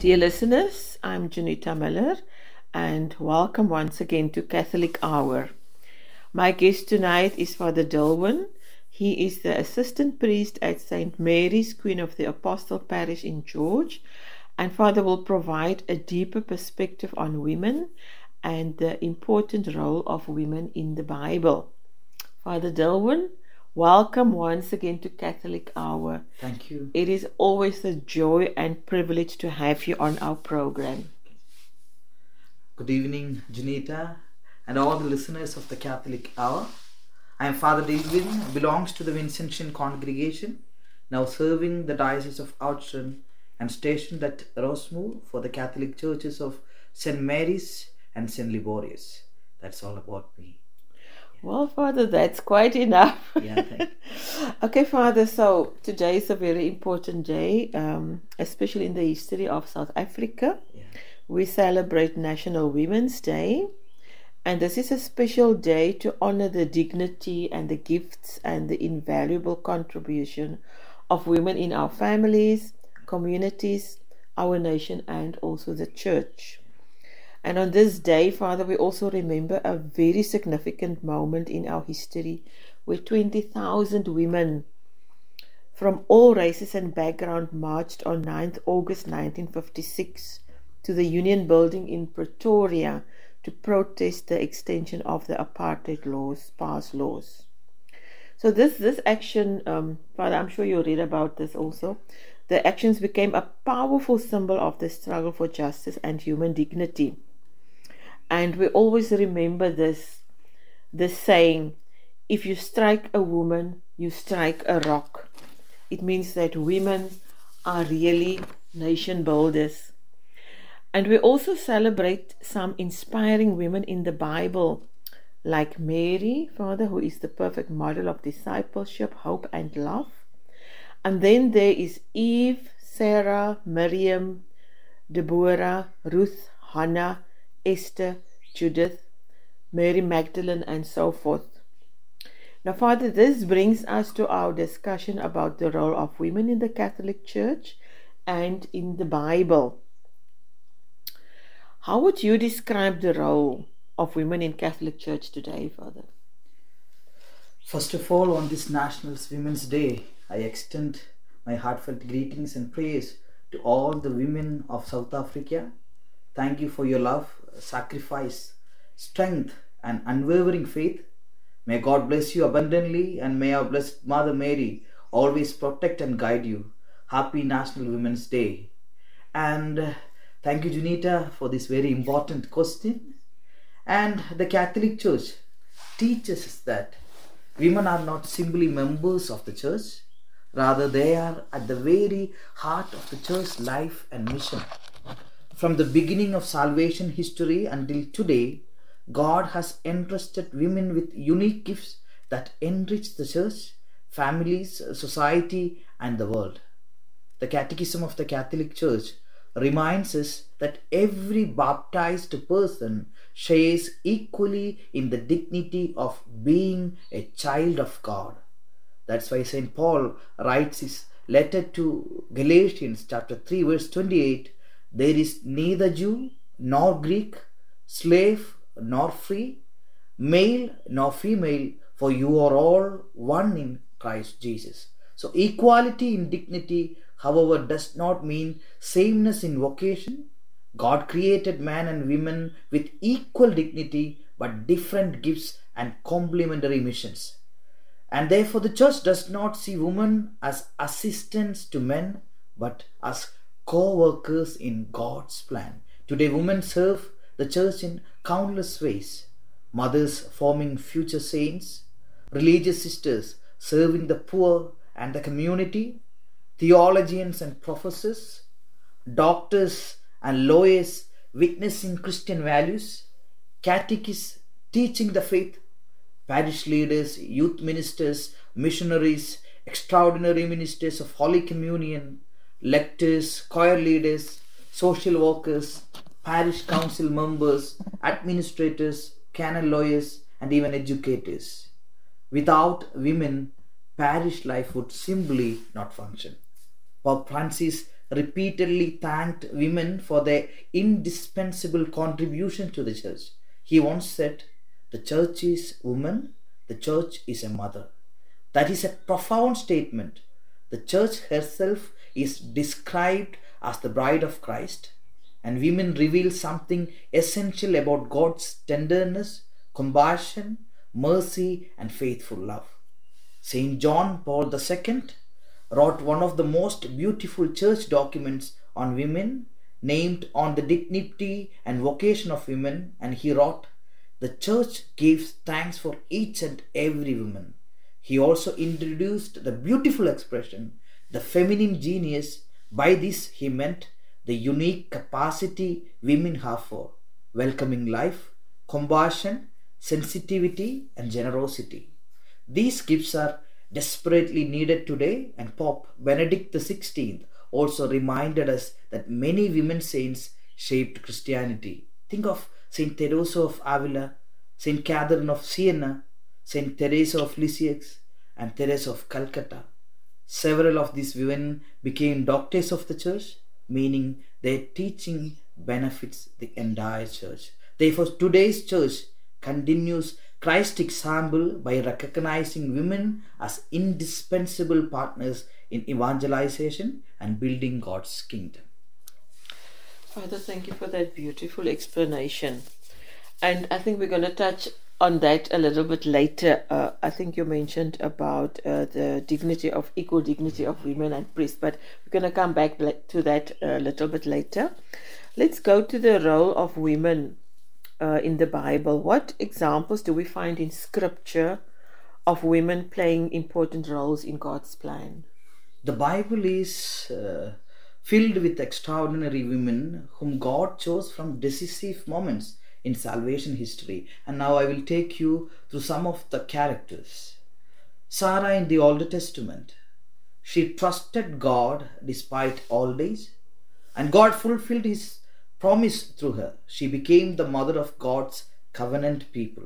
Dear listeners, I'm Junita Miller and welcome once again to Catholic Hour. My guest tonight is Father Dilwyn. He is the assistant priest at St. Mary's, Queen of the Apostle Parish in George, and Father will provide a deeper perspective on women and the important role of women in the Bible. Father Dilwyn, welcome once again to Catholic Hour. Thank you. It is always a joy and privilege to have you on our program. Good evening, Junita, and all the listeners of the Catholic Hour. I am Father Dilwyn, belongs to the Vincentian congregation, now serving the Diocese of Outram and stationed at Rosemoor for the Catholic churches of St. Mary's and St. Liborius. That's all about me. Well, Father, that's quite enough. Yeah, thank you. Okay, Father, so today is a very important day, especially in the history of South Africa. Yeah. We celebrate National Women's Day, and this is a special day to honor the dignity and the gifts and the invaluable contribution of women in our families, communities, our nation, and also the church. And on this day, Father, we also remember a very significant moment in our history where 20,000 women from all races and backgrounds marched on 9th August 1956 to the Union Building in Pretoria to protest the extension of the apartheid laws, past laws. So this action, Father, I'm sure you read about this also. The actions became a powerful symbol of the struggle for justice and human dignity. And we always remember this saying, if you strike a woman, you strike a rock. It means that women are really nation builders. And we also celebrate some inspiring women in the Bible, like Mary, Father, who is the perfect model of discipleship, hope, and love. And then there is Eve, Sarah, Miriam, Deborah, Ruth, Hannah, Esther, Judith, Mary Magdalene, and so forth. Now, Father, this brings us to our discussion about the role of women in the Catholic Church and in the Bible. How would you describe the role of women in Catholic Church today, Father? First of all, on this National Women's Day, I extend my heartfelt greetings and praise to all the women of South Africa. Thank you for your love, sacrifice, strength, and unwavering faith. May God bless you abundantly, and may our Blessed Mother Mary always protect and guide you. Happy National Women's Day. And thank you, Junita, for this very important question. And the Catholic Church teaches us that women are not simply members of the church, rather they are at the very heart of the church's life and mission. From the beginning of salvation history until today, God has entrusted women with unique gifts that enrich the church, families, society, and the world. The Catechism of the Catholic Church reminds us that every baptized person shares equally in the dignity of being a child of God. That's why St. Paul writes his letter to Galatians chapter 3 verse 28, there is neither Jew nor Greek, slave nor free, male nor female, for you are all one in Christ Jesus. So equality in dignity, however, does not mean sameness in vocation. God created man and women with equal dignity but different gifts and complementary missions. And therefore the church does not see women as assistants to men but as co-workers in God's plan. Today women serve the church in countless ways. Mothers forming future saints, religious sisters serving the poor and the community, theologians and professors, doctors and lawyers witnessing Christian values, catechists teaching the faith, parish leaders, youth ministers, missionaries, extraordinary ministers of Holy Communion, lectors, choir leaders, social workers, parish council members, administrators, canon lawyers, and even educators. Without women, parish life would simply not function. Pope Francis repeatedly thanked women for their indispensable contribution to the church. He once said, "The church is woman, the church is a mother." That is a profound statement. The church herself is described as the bride of Christ, and women reveal something essential about God's tenderness, compassion, mercy, and faithful love. St. John Paul II wrote one of the most beautiful church documents on women, named On the Dignity and Vocation of Women, and he wrote, "The church gives thanks for each and every woman." He also introduced the beautiful expression, the feminine genius. By this he meant the unique capacity women have for welcoming life, compassion, sensitivity, and generosity. These gifts are desperately needed today, and Pope Benedict XVI also reminded us that many women saints shaped Christianity. Think of Saint Teresa of Avila, Saint Catherine of Siena, Saint Teresa of Lisieux, and Teresa of Calcutta. Several of these women became doctors of the church, meaning their teaching benefits the entire church. Therefore, today's church continues Christ's example by recognizing women as indispensable partners in evangelization and building God's kingdom. Father, thank you for that beautiful explanation. And I think we're going to touch on that a little bit later. I think you mentioned about the equal dignity of women and priests, but we're going to come back to that a little bit later. Let's go to the role of women in the Bible. What examples do we find in Scripture of women playing important roles in God's plan? The Bible is filled with extraordinary women whom God chose from decisive moments in salvation history. And now I will take you through some of the characters. Sarah in the Old Testament. She trusted God despite all days, and God fulfilled his promise through her. She became the mother of God's covenant people.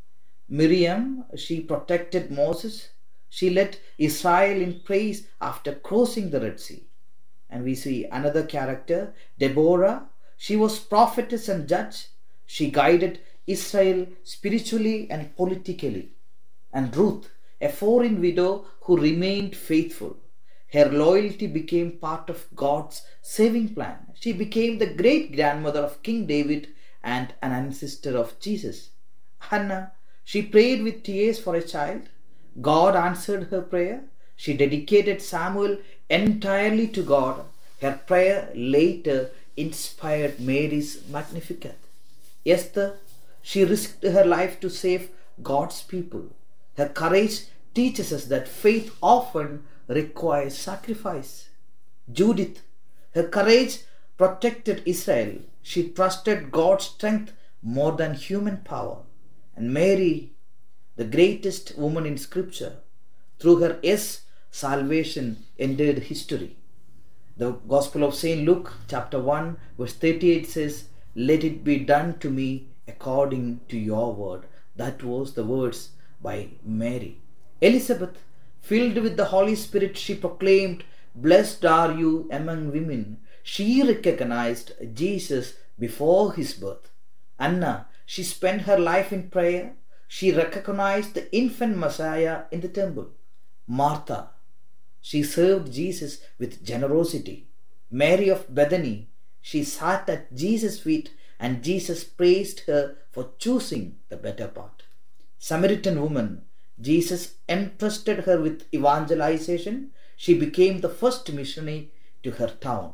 Miriam, she protected Moses. She led Israel in praise after crossing the Red Sea. And we see another character, Deborah. She was prophetess and judge. She guided Israel spiritually and politically. And Ruth, a foreign widow who remained faithful. Her loyalty became part of God's saving plan. She became the great-grandmother of King David and an ancestor of Jesus. Hannah, she prayed with tears for a child. God answered her prayer. She dedicated Samuel entirely to God. Her prayer later inspired Mary's Magnificat. Esther, she risked her life to save God's people. Her courage teaches us that faith often requires sacrifice. Judith, her courage protected Israel. She trusted God's strength more than human power. And Mary, the greatest woman in Scripture, through her yes, salvation entered history. The Gospel of St. Luke, chapter 1, verse 38 says, "Let it be done to me according to your word." That was the words by Mary. Elizabeth, filled with the Holy Spirit, she proclaimed, "Blessed are you among women." She recognized Jesus before his birth. Anna, she spent her life in prayer. She recognized the infant Messiah in the temple. Martha, she served Jesus with generosity. Mary of Bethany, she sat at Jesus' feet and Jesus praised her for choosing the better part. Samaritan woman, Jesus entrusted her with evangelization. She became the first missionary to her town.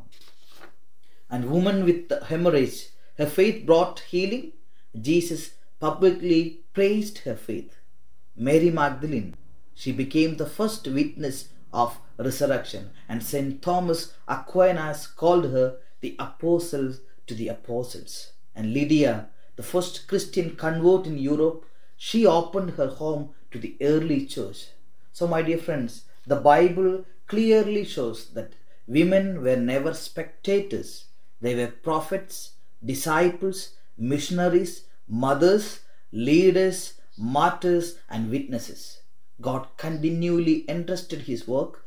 And woman with the hemorrhage, her faith brought healing. Jesus publicly praised her faith. Mary Magdalene, she became the first witness of resurrection, and St. Thomas Aquinas called her the apostle to the apostles. And Lydia, the first Christian convert in Europe, she opened her home to the early church. So my dear friends, the Bible clearly shows that women were never spectators. They were prophets, disciples, missionaries, mothers, leaders, martyrs, and witnesses. God continually entrusted his work